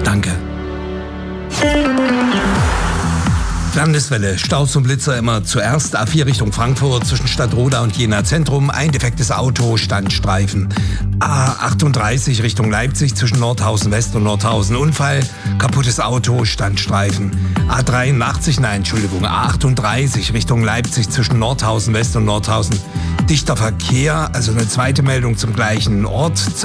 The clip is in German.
Danke. Landeswelle, Stau zum Blitzer immer zuerst. A4 Richtung Frankfurt zwischen Stadtroda und Jena Zentrum. Ein defektes Auto, Standstreifen. A38 Richtung Leipzig zwischen Nordhausen West und Nordhausen. Unfall, kaputtes Auto, Standstreifen. A38 Richtung Leipzig zwischen Nordhausen West und Nordhausen. Dichter Verkehr, also eine zweite Meldung zum gleichen Ort.